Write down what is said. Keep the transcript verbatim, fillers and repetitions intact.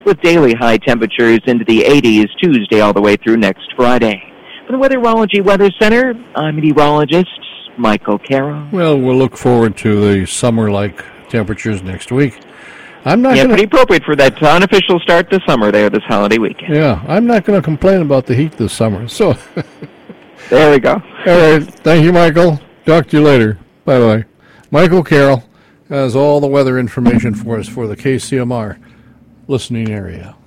with daily high temperatures into the eighties Tuesday all the way through next Friday. For the Weatherology Weather Center, I'm meteorologist Michael Carroll. Well, we'll look forward to the summer-like temperatures next week. I'm not yeah, gonna, pretty appropriate for that unofficial start to summer there this holiday weekend. Yeah, I'm not going to complain about the heat this summer. So, there we go. All right, thank you, Michael. Talk to you later. Bye-bye. Michael Carroll has all the weather information for us for the K C M R listening area.